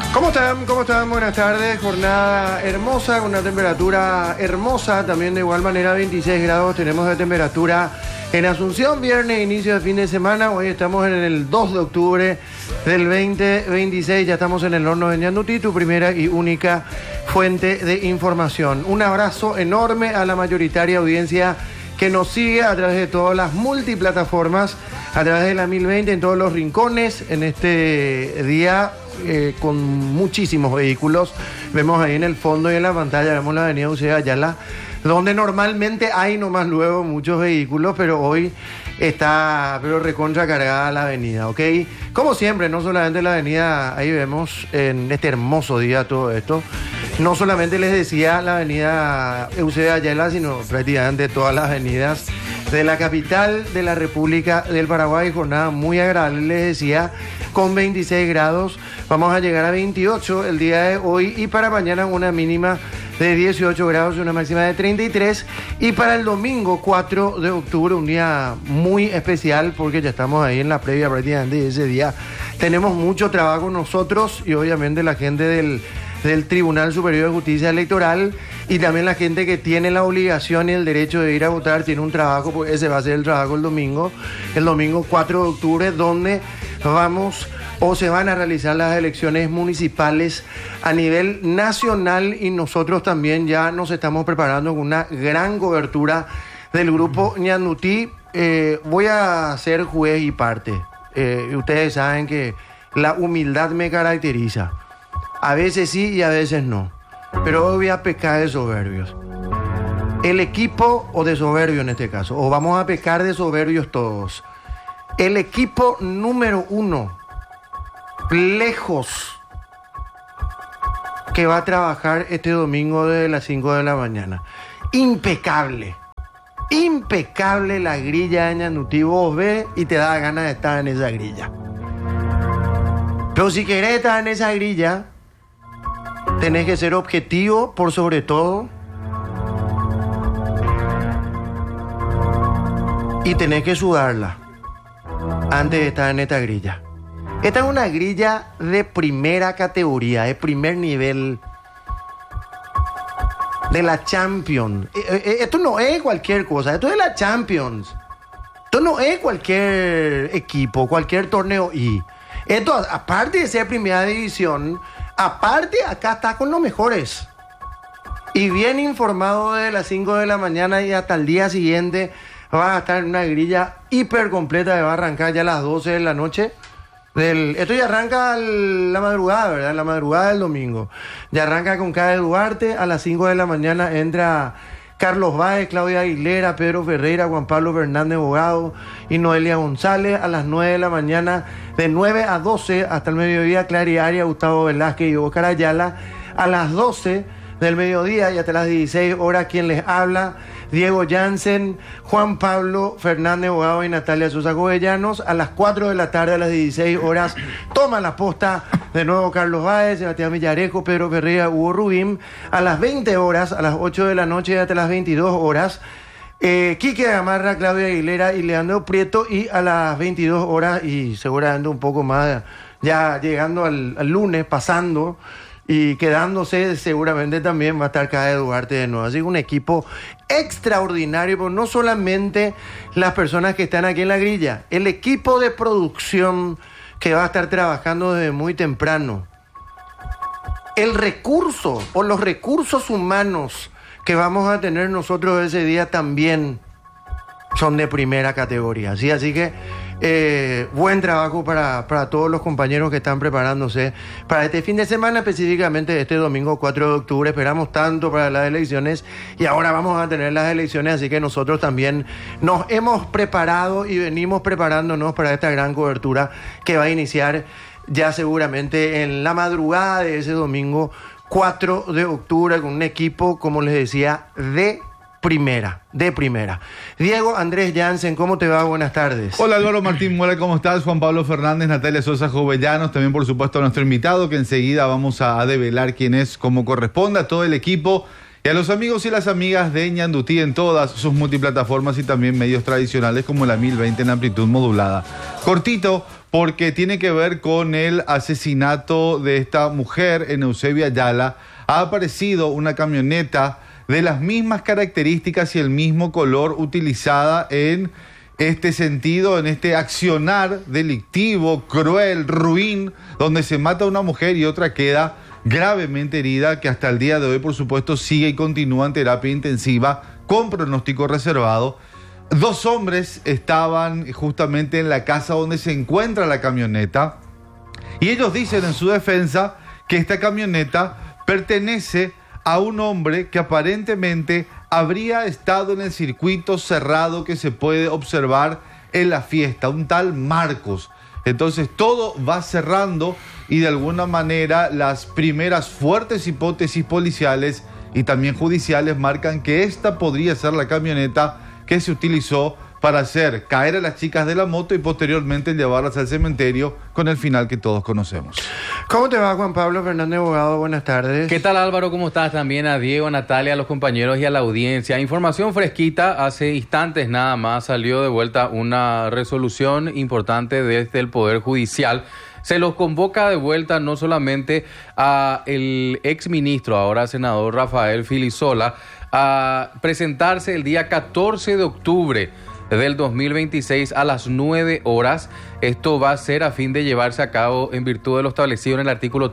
¿Cómo están? ¿Cómo están? Buenas tardes. Jornada hermosa, con una temperatura hermosa. También de igual manera 26 grados tenemos de temperatura en Asunción. Viernes, inicio de fin de semana. Hoy estamos en el 2 de octubre del 2026. Ya estamos en el horno de Ñandutí, tu primera y única fuente de información. Un abrazo enorme a la mayoritaria audiencia que nos sigue a través de todas las multiplataformas, a través de la 1020 en todos los rincones, en este día con muchísimos vehículos. Vemos ahí en el fondo y en la pantalla, vemos la avenida Eusebio Ayala, donde normalmente hay nomás luego muchos vehículos, pero hoy está recontra cargada la avenida, ¿ok? Como siempre, no solamente la avenida, ahí vemos en este hermoso día todo esto. No solamente les decía la avenida Eusebio Ayala, sino prácticamente todas las avenidas de la capital de la República del Paraguay. Jornada muy agradable, les decía, con 26 grados. Vamos a llegar a 28 el día de hoy y para mañana una mínima de 18 grados y una máxima de 33. Y para el domingo 4 de octubre, un día muy especial porque ya estamos ahí en la previa prácticamente de ese día. Tenemos mucho trabajo nosotros y obviamente la gente del Tribunal Superior de Justicia Electoral y también la gente que tiene la obligación y el derecho de ir a votar tiene un trabajo, porque ese va a ser el trabajo el domingo 4 de octubre, donde se van a realizar las elecciones municipales a nivel nacional y nosotros también ya nos estamos preparando con una gran cobertura del grupo Ñandutí. Voy a ser juez y parte. Ustedes saben que la humildad me caracteriza. A veces sí y a veces no. Pero hoy voy a pecar de soberbios. El equipo, o de soberbio en este caso, o vamos a pecar de soberbios todos. El equipo número 1, lejos, que va a trabajar este domingo desde las 5 de la mañana. Impecable. Impecable la grilla de Ñandutí. Vos ves y te da ganas de estar en esa grilla. Pero si querés estar en esa grilla, tenés que ser objetivo por sobre todo y tenés que sudarla antes de estar en esta grilla. Esta es una grilla de primera categoría, de primer nivel, de la Champions. Esto no es cualquier cosa, esto es la Champions. Esto no es cualquier equipo, cualquier torneo. Y esto, aparte de ser primera división, aparte, acá está con los mejores. Y bien informado desde las 5 de la mañana y hasta el día siguiente va a estar en una grilla hiper completa que va a arrancar ya a las 12 de la noche. Esto ya arranca la madrugada, ¿verdad? La madrugada del domingo. Ya arranca con Calle Duarte. A las 5 de la mañana entra Carlos Báez, Claudia Aguilera, Pedro Ferreira, Juan Pablo Fernández Bogado y Noelia González. A las 9 de la mañana, de 9 a 12 hasta el mediodía, Clary Arias, Gustavo Velázquez y Oscar Ayala. A las 12 del mediodía y hasta las 16 horas, quien les habla, Diego Jansen, Juan Pablo Fernández Bogado y Natalia Sosa Jovellanos. A las 4 de la tarde, a las 16 horas, toma la posta de nuevo Carlos Báez, Sebastián Villarejo, Pedro Ferreira, Hugo Rubín. A las 20 horas, a las 8 de la noche y hasta las 22 horas, Quique Gamarra, Claudia Aguilera y Leandro Prieto. Y a las 22 horas, y seguramente un poco más, ya llegando al lunes, pasando y quedándose, seguramente también va a estar Calle Duarte de nuevo. Así que un equipo extraordinario, pero no solamente las personas que están aquí en la grilla, el equipo de producción que va a estar trabajando desde muy temprano. El recurso o los recursos humanos que vamos a tener nosotros ese día también son de primera categoría. ¿Sí? Así que buen trabajo para todos los compañeros que están preparándose para este fin de semana, específicamente este domingo 4 de octubre. Esperamos tanto para las elecciones y ahora vamos a tener las elecciones, así que nosotros también nos hemos preparado y venimos preparándonos para esta gran cobertura que va a iniciar ya seguramente en la madrugada de ese domingo 4 de octubre con un equipo, como les decía, de primera. Diego Andrés Jansen, ¿cómo te va? Buenas tardes. Hola Álvaro Martín Muela, ¿cómo estás? Juan Pablo Fernández, Natalia Sosa Jovellanos, también por supuesto a nuestro invitado que enseguida vamos a develar quién es como corresponde, a todo el equipo y a los amigos y las amigas de Ñandutí en todas sus multiplataformas y también medios tradicionales como la 1020 en amplitud modulada. Cortito, porque tiene que ver con el asesinato de esta mujer en Eusebio Ayala. Ha aparecido una camioneta de las mismas características y el mismo color utilizada en este sentido, en este accionar delictivo, cruel, ruin, donde se mata a una mujer y otra queda gravemente herida, que hasta el día de hoy, por supuesto, sigue y continúa en terapia intensiva con pronóstico reservado. 2 hombres estaban justamente en la casa donde se encuentra la camioneta y ellos dicen en su defensa que esta camioneta pertenece a un hombre que aparentemente habría estado en el circuito cerrado que se puede observar en la fiesta, un tal Marcos. Entonces todo va cerrando y de alguna manera las primeras fuertes hipótesis policiales y también judiciales marcan que esta podría ser la camioneta que se utilizó para hacer caer a las chicas de la moto y posteriormente llevarlas al cementerio con el final que todos conocemos. ¿Cómo te va, Juan Pablo Fernández, abogado? Buenas tardes. ¿Qué tal, Álvaro? ¿Cómo estás? También a Diego, a Natalia, a los compañeros y a la audiencia. Información fresquita, hace instantes nada más salió de vuelta una resolución importante desde el Poder Judicial. Se los convoca de vuelta no solamente a el exministro, ahora senador Rafael Filisola, a presentarse el día 14 de octubre del 2026 a las 9 horas. Esto va a ser a fin de llevarse a cabo en virtud de lo establecido en el artículo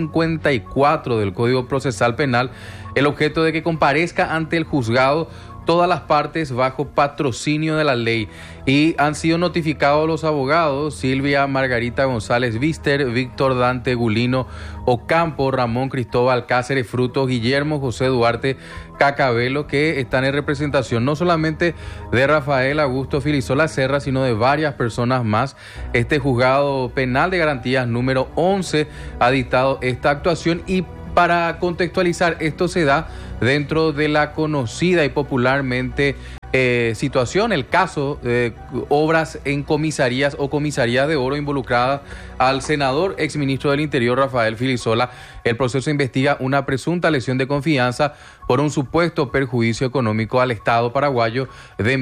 354 del Código Procesal Penal, el objeto de que comparezca ante el juzgado todas las partes bajo patrocinio de la ley. Y han sido notificados los abogados Silvia Margarita González Víster, Víctor Dante Gulino Ocampo, Ramón Cristóbal Cáceres Frutos, Guillermo José Duarte Cacabelo, que están en representación no solamente de Rafael Augusto Filisola Serra, sino de varias personas más. Este juzgado penal de garantías número 11 ha dictado esta actuación y para contextualizar, esto se da dentro de la conocida y popularmente situación, el caso de obras en comisarías o comisarías de oro involucradas al senador exministro del Interior Rafael Filisola. El proceso investiga una presunta lesión de confianza por un supuesto perjuicio económico al Estado paraguayo de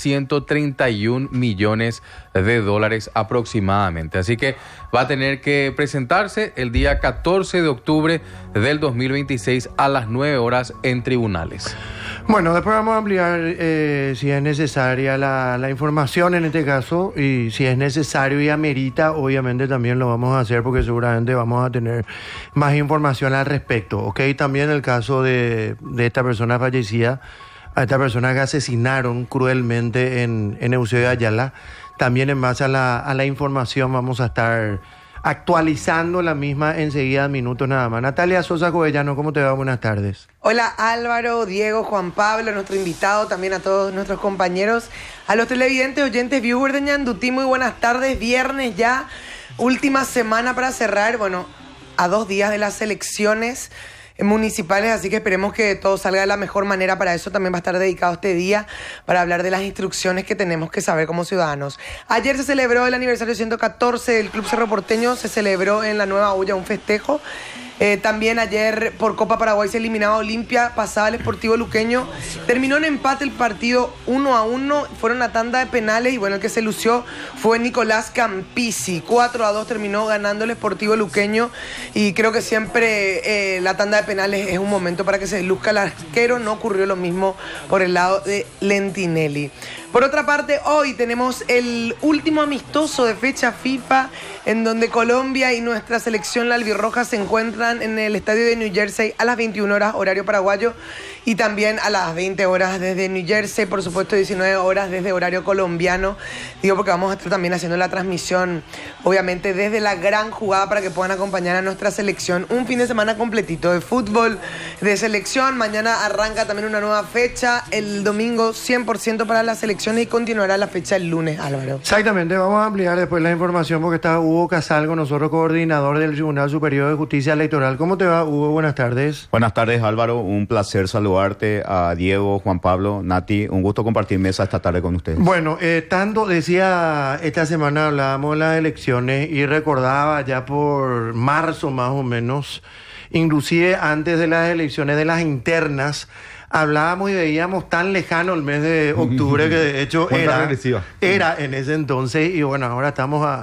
1.131 millones de dólares aproximadamente. Así que va a tener que presentarse el día 14 de octubre del 2026 a las 9 horas en tribunales. Bueno, después vamos a ampliar si es necesaria la información en este caso, y si es necesario y amerita, obviamente también lo vamos a hacer porque seguramente vamos a tener más información al respecto, ¿ok? También el caso de esta persona fallecida, a esta persona que asesinaron cruelmente en Eusebio Ayala, también en base a la información vamos a estar actualizando la misma enseguida, minutos nada más. Natalia Sosa Jovellano, ¿cómo te va? Buenas tardes. Hola Álvaro, Diego, Juan Pablo, nuestro invitado, también a todos nuestros compañeros, a los televidentes, oyentes, viewers de Ñandutí, muy buenas tardes. Viernes ya, última semana para cerrar, bueno, a 2 días de las elecciones municipales, así que esperemos que todo salga de la mejor manera. Para eso también va a estar dedicado este día, para hablar de las instrucciones que tenemos que saber como ciudadanos. Ayer se celebró el aniversario 114 del Club Cerro Porteño, se celebró en la Nueva Olla un festejo. También ayer por Copa Paraguay se eliminaba Olimpia, pasaba el Sportivo Luqueño. Terminó en empate el partido 1-1, fueron a tanda de penales y bueno, el que se lució fue Nicolás Campisi. 4-2 terminó ganando el Sportivo Luqueño y creo que siempre la tanda de penales es un momento para que se luzca el arquero. No ocurrió lo mismo por el lado de Lentinelli. Por otra parte, hoy tenemos el último amistoso de fecha FIFA, en donde Colombia y nuestra selección la albirroja se encuentran en el estadio de New Jersey a las 21 horas horario paraguayo y también a las 20 horas desde New Jersey, por supuesto 19 horas desde horario colombiano. Digo porque vamos a estar también haciendo la transmisión, obviamente desde la gran jugada, para que puedan acompañar a nuestra selección. Un fin de semana completito de fútbol, de selección. Mañana arranca también una nueva fecha, el domingo 100% para la selección y continuará la fecha el lunes, Álvaro. Exactamente, vamos a ampliar después la información porque está Hugo Casal con nosotros, coordinador del Tribunal Superior de Justicia Electoral. ¿Cómo te va, Hugo? Buenas tardes. Buenas tardes, Álvaro. Un placer saludarte, a Diego, Juan Pablo, Nati. Un gusto compartir mesa esta tarde con ustedes. Bueno, tanto decía, esta semana hablábamos de las elecciones y recordaba ya por marzo más o menos, inclusive antes de las elecciones de las internas, hablábamos y veíamos tan lejano el mes de octubre que de hecho era en ese entonces, y bueno, ahora estamos a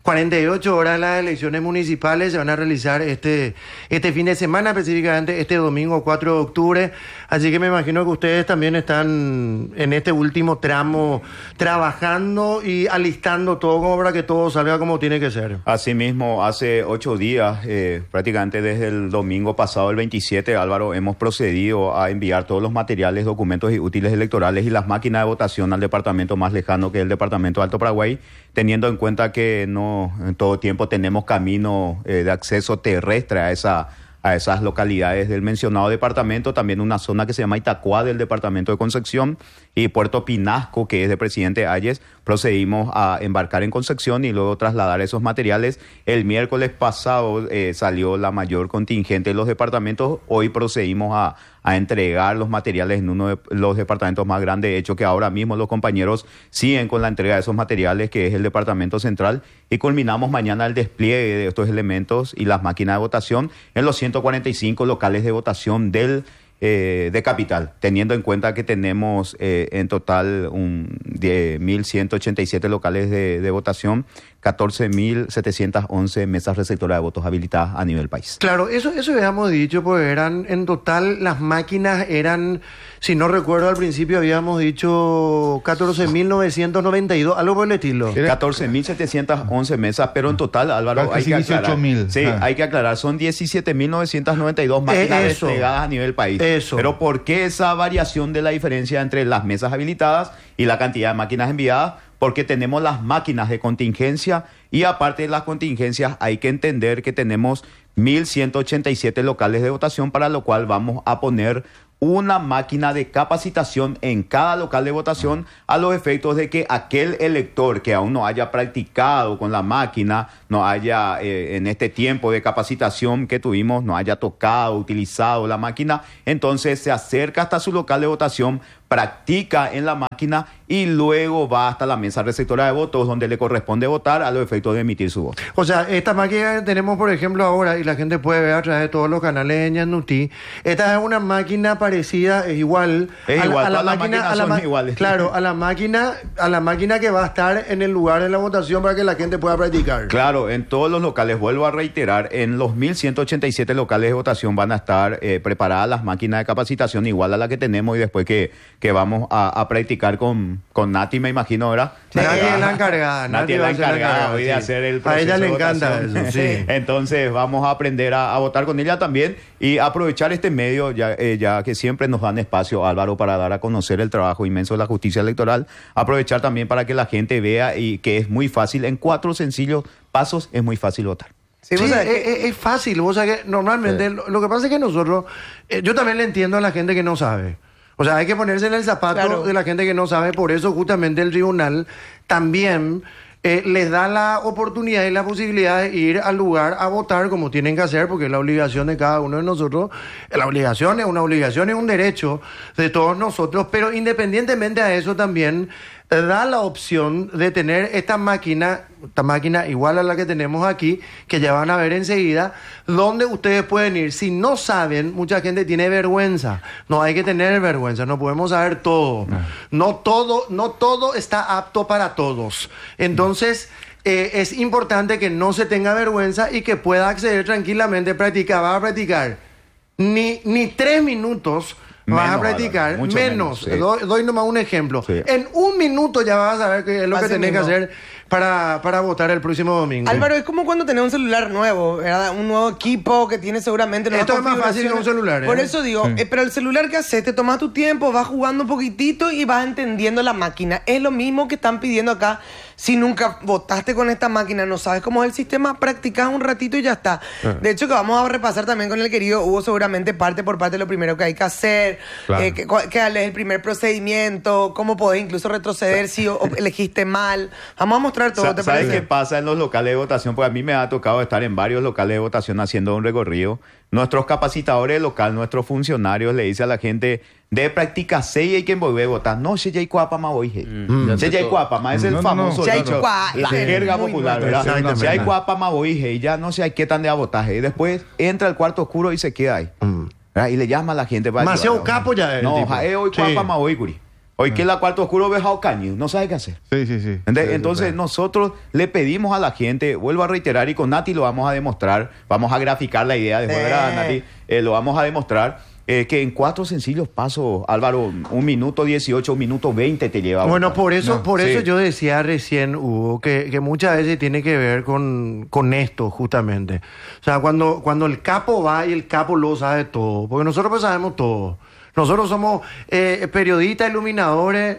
48 horas las elecciones municipales se van a realizar este fin de semana, específicamente este domingo 4 de octubre. Así que me imagino que ustedes también están en este último tramo trabajando y alistando todo como para que todo salga como tiene que ser. Asimismo, hace 8 días, prácticamente desde el domingo pasado, el 27, Álvaro, hemos procedido a enviar todos los materiales, documentos y útiles electorales y las máquinas de votación al departamento más lejano, que es el departamento de Alto Paraguay, teniendo en cuenta que no en todo tiempo tenemos camino de acceso terrestre a esas localidades del mencionado departamento, también una zona que se llama Itacuá del departamento de Concepción y Puerto Pinasco, que es de Presidente Hayes. Procedimos a embarcar en Concepción y luego trasladar esos materiales. El miércoles pasado salió la mayor contingente de los departamentos. Hoy procedimos a entregar los materiales en uno de los departamentos más grandes. De hecho, que ahora mismo los compañeros siguen con la entrega de esos materiales, que es el departamento central, y culminamos mañana el despliegue de estos elementos y las máquinas de votación en los 145 locales de votación de Capital, teniendo en cuenta que tenemos en total 1.187 locales de votación, 14.711 mesas receptoras de votos habilitadas a nivel país. Claro, eso habíamos dicho, porque eran, en total, las máquinas eran, si no recuerdo al principio habíamos dicho 14.992, algo por el estilo. 14.711 mesas, pero en total, Álvaro, hay que aclarar. 18.000. Sí, hay que aclarar, son 17.992 máquinas desplegadas a nivel país. Eso. Pero ¿por qué esa variación de la diferencia entre las mesas habilitadas y la cantidad de máquinas enviadas? Porque tenemos las máquinas de contingencia y aparte de las contingencias hay que entender que tenemos 1.187 locales de votación, para lo cual vamos a poner una máquina de capacitación en cada local de votación a los efectos de que aquel elector que aún no haya practicado con la máquina, no haya en este tiempo de capacitación que tuvimos, no haya tocado, utilizado la máquina, entonces se acerca hasta su local de votación, practica en la máquina y luego va hasta la mesa receptora de votos donde le corresponde votar a los efectos de emitir su voto. O sea, esta máquina que tenemos, por ejemplo, ahora, y la gente puede ver a través de todos los canales de Ñandutí, esta es una máquina parecida, es igual. Es igual, todas las máquinas son iguales. Claro, a la máquina que va a estar en el lugar de la votación para que la gente pueda practicar. Claro, en todos los locales, vuelvo a reiterar, en los 1.187 locales de votación van a estar preparadas las máquinas de capacitación igual a la que tenemos y después que vamos a practicar con Nati, me imagino, ¿verdad? Nati es la encargada. Nati es la encargada hoy de hacer el proceso. A ella le de encanta votación. eso, sí. Entonces vamos a aprender a votar con ella también y aprovechar este medio, ya que siempre nos dan espacio, Álvaro, para dar a conocer el trabajo inmenso de la justicia electoral. Aprovechar también para que la gente vea y que es muy fácil, en 4 sencillos pasos es muy fácil votar. Sí, es fácil. O sea, que normalmente lo que pasa es que nosotros, yo también le entiendo a la gente que no sabe. O sea, hay que ponerse en el zapato de la gente que no sabe. Por eso justamente el tribunal también les da la oportunidad y la posibilidad de ir al lugar a votar como tienen que hacer, porque es la obligación de cada uno de nosotros. La obligación es una obligación, es un derecho de todos nosotros, pero independientemente a eso también da la opción de tener esta máquina igual a la que tenemos aquí, que ya van a ver enseguida, donde ustedes pueden ir. Si no saben, mucha gente tiene vergüenza. No hay que tener vergüenza, no podemos saber todo. No todo está apto para todos. Entonces, es importante que no se tenga vergüenza y que pueda acceder tranquilamente, va a practicar ni 3 minutos. Vas a practicar menos. Sí. Doy nomás un ejemplo. Sí. En 1 minuto ya vas a saber qué es lo que tenés que hacer para votar el próximo domingo. Álvaro, es como cuando tenés un celular nuevo, ¿verdad? Un nuevo equipo que tiene seguramente... Esto es más fácil que un celular. Por eso digo, pero el celular que haces, te tomas tu tiempo, vas jugando un poquitito y vas entendiendo la máquina. Es lo mismo que están pidiendo acá. Si nunca votaste con esta máquina, no sabes cómo es el sistema, practicas un ratito y ya está. De hecho, que vamos a repasar también con el querido Hugo, seguramente parte por parte de lo primero que hay que hacer, que es el primer procedimiento, cómo podés incluso retroceder si elegiste mal. Vamos a mostrar todo, ¿te parece? ¿Sabes qué pasa en los locales de votación? Pues a mí me ha tocado estar en varios locales de votación haciendo un recorrido. Nuestros capacitadores local, nuestros funcionarios le dicen a la gente... De práctica 6 hay que volver a votar. No, se ya cuapa más hoy. Se ya cuapa más es el famoso dicho, la jerga popular, ¿verdad? Se hay cuapa más hoy y ya no sé hay qué tan de a votar. Y después entra al cuarto oscuro y se queda ahí. Y le llama a la gente. Demasiado capo ya es. No, hoy cuapa más hoy, curi. Hoy que la cuarto oscuro ves a Ocañi, no sabe qué hacer. Sí, sí, sí. Entonces Sí, nosotros le pedimos a la gente, vuelvo a reiterar, y con Nati lo vamos a demostrar, vamos a graficar la idea después, ¿verdad, Nati? Lo vamos a demostrar que en 4 sencillos pasos, Álvaro, 1 minuto 18, 1 minuto 20 te lleva. Bueno, por eso sí. yo decía recién, Hugo, que muchas veces tiene que ver con esto, justamente. O sea, cuando el capo va y el capo lo sabe todo, porque nosotros pues sabemos todo. Nosotros somos periodistas, iluminadores,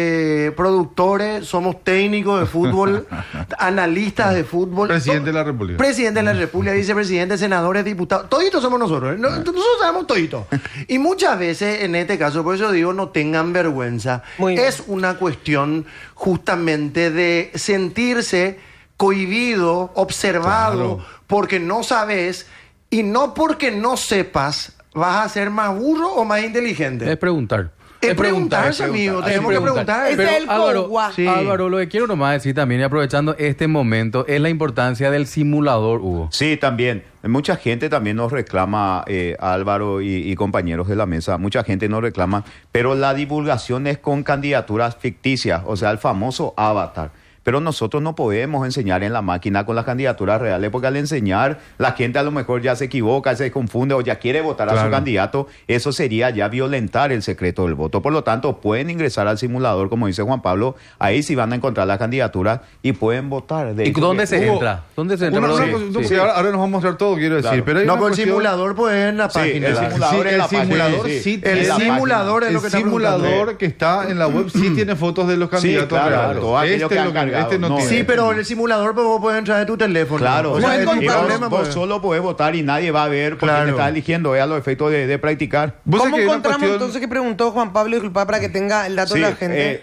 productores, somos técnicos de fútbol, analistas de fútbol. Presidente de la República. Presidente de la República, vicepresidente, senadores, diputados. Toditos somos nosotros. Nosotros sabemos toditos. Y muchas veces, en este caso, por eso digo, no tengan vergüenza. Muy bien. Es una cuestión justamente de sentirse cohibido, observado, Claro. porque no sabes y no porque no sepas vas a ser más burro o más inteligente. Es preguntar. Es preguntarse, amigo. Tenemos que preguntar. Ese Pero, es el Álvaro, cogua. Sí. Álvaro, lo que quiero nomás decir también, y aprovechando este momento, es la importancia del simulador, Hugo. Sí, también. Mucha gente también nos reclama, Álvaro y compañeros de la mesa, mucha gente nos reclama, pero la divulgación es con candidaturas ficticias, o sea, el famoso avatar. Pero nosotros no podemos enseñar en la máquina con las candidaturas reales, porque al enseñar la gente a lo mejor ya se equivoca, se confunde o ya quiere votar a su Claro. candidato. Eso sería ya violentar el secreto del voto. Por lo tanto, pueden ingresar al simulador, como dice Juan Pablo, ahí sí van a encontrar las candidaturas y pueden votar. De ¿Y hecho, dónde que- se Hugo, entra? ¿Dónde se entra? Una Perdón. cosa, sí. sí, ahora nos va a mostrar todo, quiero decir. Claro. Pero hay No, una pero el cuestión- simulador pues en la Sí, página. el ¿verdad? simulador en la página, simulador sí. sí En tiene- El la página. simulador es el lo que está simulador preguntando. que está en la web sí tiene fotos de los candidatos claro, reales. todo aquello que es han lo cargado. este no No, tiene. Sí, pero en el simulador pues, vos puedes entrar de tu teléfono. Claro, O sea, y es vos- un problema, vos pues. solo podés votar y nadie va a ver porque Claro. te estás eligiendo, a los efectos de practicar. Vos sabés ¿Cómo que hay una encontramos cuestión- entonces que preguntó Juan Pablo, disculpa, para que tenga el dato Sí, de la gente?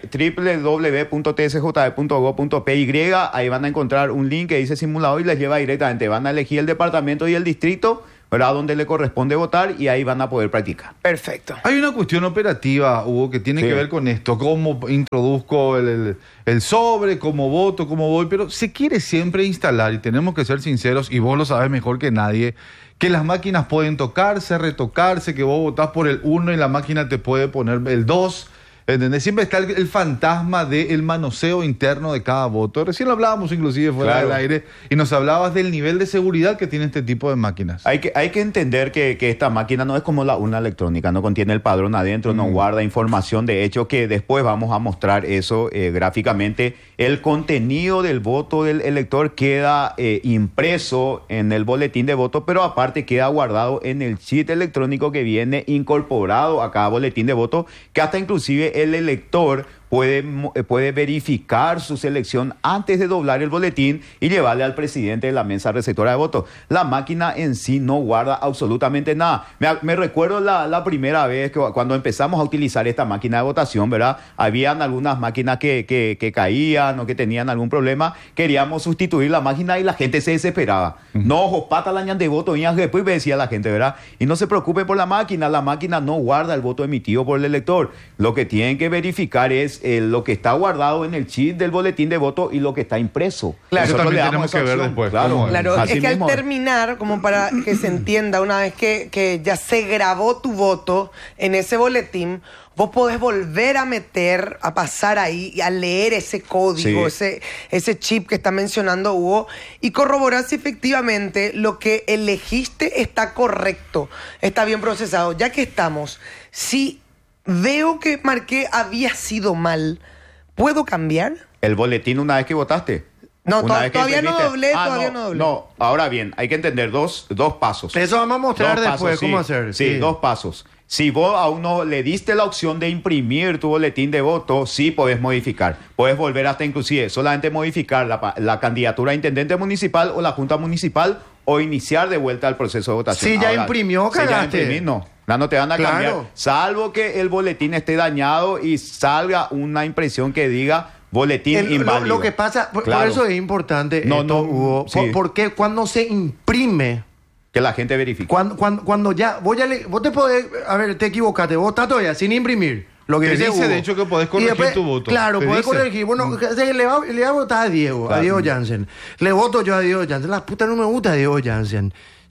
www.tsj.gov.py, ahí van a encontrar un link que dice simulador y les lleva directamente. Van a elegir el departamento y el distrito, ¿verdad? Donde le corresponde votar y ahí van a poder practicar. Perfecto. Hay una cuestión operativa, Hugo, que tiene Sí. que ver con esto. Cómo introduzco el sobre, cómo voto, cómo voy. Pero se quiere siempre instalar, y tenemos que ser sinceros, y vos lo sabes mejor que nadie, que las máquinas pueden tocarse, retocarse, que vos votás por el 1 y la máquina te puede poner el 2. ¿Entendés? Siempre está el fantasma del manoseo interno de cada voto. Recién lo hablábamos inclusive fuera Claro. del aire y nos hablabas del nivel de seguridad que tiene este tipo de máquinas. Hay que entender que esta máquina no es como la urna electrónica, no contiene el padrón adentro, no guarda información. De hecho, que después vamos a mostrar eso gráficamente. El contenido del voto del elector queda impreso en el boletín de voto, pero aparte queda guardado en el chip electrónico que viene incorporado a cada boletín de voto, que hasta inclusive el elector puede verificar su selección antes de doblar el boletín y llevarle al presidente de la mesa receptora de votos. La máquina en sí no guarda absolutamente nada. Me recuerdo la primera vez que cuando empezamos a utilizar esta máquina de votación, ¿verdad? Habían algunas máquinas que caían o que tenían algún problema. Queríamos sustituir la máquina y la gente se desesperaba. No, pata la ñan de voto, y después decía la gente, ¿verdad? Y no se preocupen por la máquina no guarda el voto emitido por el elector. Lo que tienen que verificar es lo que está guardado en el chip del boletín de voto y lo que está impreso. Claro, eso Nosotros también le damos tenemos esa que ver opción. después, Claro, cómo es. Claro, así es que mismo. al terminar, como para que se entienda, una vez que ya se grabó tu voto en ese boletín, vos podés volver a meter, a pasar ahí y a leer ese código, Sí. ese chip que está mencionando Hugo, y corroborar si efectivamente lo que elegiste está correcto, está bien procesado. Ya que estamos, si veo que marqué había sido mal, ¿puedo cambiar? El boletín una vez que votaste. No, Una vez que todavía no imprimiste. doblé, todavía no doblé. No, ahora bien, hay que entender dos pasos. Eso vamos a mostrar Dos después pasos, cómo sí. hacer. Sí, 2 pasos. Si vos a uno le diste la opción de imprimir tu boletín de voto, sí podés modificar. Puedes volver hasta inclusive solamente modificar la candidatura a intendente municipal o la junta municipal o iniciar de vuelta el proceso de votación. Si ya imprimió, si ya cagaste. imprimí, no. No te van a Claro. cambiar. Salvo que el boletín esté dañado y salga una impresión que diga boletín inválido. Lo que pasa, por Claro. eso es importante, No, esto, no, Hugo, sí. porque cuando se imprime, Que la gente verifique. cuando ya, vos te podés, a ver, te equivocaste, vos estás todavía sin imprimir. Lo que Te dice, Hugo. de hecho, que podés Y corregir tu voto. Claro, Te podés dice. corregir. Bueno, le va a votar a Diego, Claro. a Diego Jansen. Le voto yo a Diego Jansen. La puta no me gusta a Diego Jansen.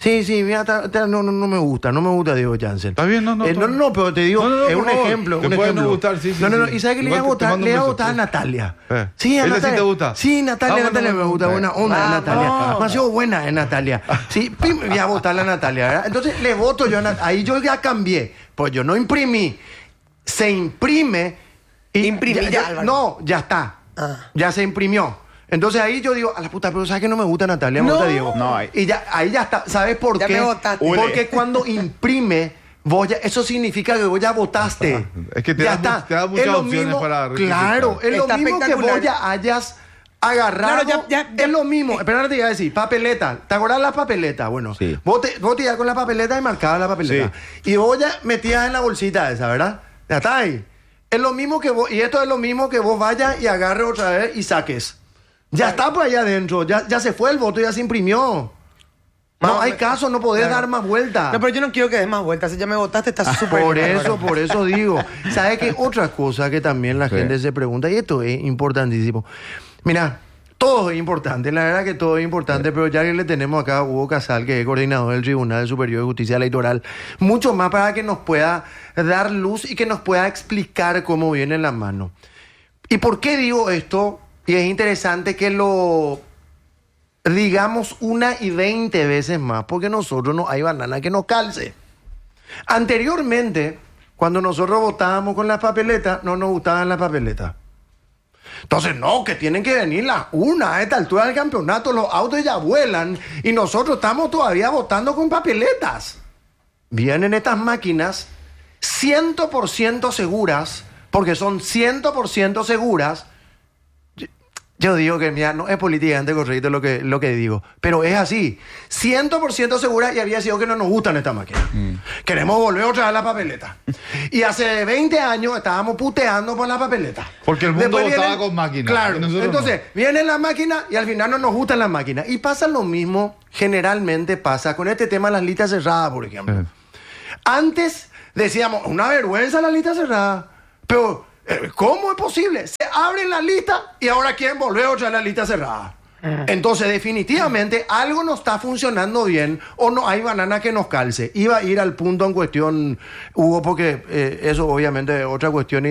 Sí, mira, no me gusta Diego Jansen. Está bien, no, pero te digo, No, es por un favor. ejemplo. Te un puede ejemplo. no gustar, sí. No, y ¿sabes que le iba a votar? Le iba a votar a Natalia. Sí, a ¿Ella Natalia. sí te gusta? Sí, Natalia bueno, me gusta, buena onda de Vamos. Natalia. Demasiado buena es Natalia. Sí, voy a votarle a Natalia, ¿verdad? Entonces le voto yo a Natalia. Ahí yo ya cambié, pues yo no imprimí. Se imprime. Imprimí ya, Álvaro. No, ya está. Ya se imprimió. Entonces ahí yo digo, a la puta, pero ¿sabes que no me gusta Natalia? Me gusta Diego. No, y ya, ahí ya está. ¿Sabes por Ya qué? me votaste. Porque cuando imprime, eso significa que vos ya votaste. Es que te ya da está. muchas Es lo opciones mismo, para rectificar. claro, es lo Está mismo que espectacular. vos ya hayas agarrado. Claro, ya. Es lo mismo. Espera, te iba a decir, papeleta. ¿Te acordás las papeletas? Bueno, Sí. vos te ibas con la papeleta y marcabas la papeleta. Y vos ya metías en la bolsita esa, ¿verdad? Ya está ahí. Es lo mismo que vos, y esto es lo mismo que vos vayas y agarres otra vez y saques. Ya está por allá adentro, ya se fue el voto, ya se imprimió. No hay caso, no podés dar más vueltas. No, pero yo no quiero que des más vueltas. Si ya me votaste, estás súper Por bien, eso, Álvaro. por eso digo. ¿Sabes qué? Otra cosa que también la gente se pregunta, y esto es importantísimo. Mira, todo es importante, la verdad que todo es importante, pero ya que le tenemos acá a Hugo Casal, que es coordinador del Tribunal Superior de Justicia Electoral, mucho más para que nos pueda dar luz y que nos pueda explicar cómo viene la mano. ¿Y por qué digo esto? Y es interesante que lo digamos 1 y 20 veces más, porque nosotros no hay banana que nos calce. Anteriormente, cuando nosotros votábamos con las papeletas, no nos gustaban las papeletas. Entonces, no, que tienen que venir las 1 a esta altura del campeonato, los autos ya vuelan y nosotros estamos todavía votando con papeletas. Vienen estas máquinas 100% seguras, porque son 100% seguras. Yo digo que, mira, no es políticamente correcto lo que digo, pero es así. 100% segura y había sido que no nos gustan estas máquinas. Queremos volver otra vez a la papeleta. Y hace 20 años estábamos puteando por la papeleta. Porque el mundo Después votaba con máquinas. Claro. Y nosotros Entonces, vienen las máquinas y al final no nos gustan las máquinas. Y pasa lo mismo, generalmente pasa con este tema de las listas cerradas, por ejemplo. Antes decíamos, una vergüenza la lista cerrada. Pero, ¿cómo es posible? Se abren las listas y ahora quieren volver otra vez a la lista cerrada. Entonces, definitivamente, algo no está funcionando bien o no hay banana que nos calce. Iba a ir al punto en cuestión, Hugo, porque eso obviamente es otra cuestión.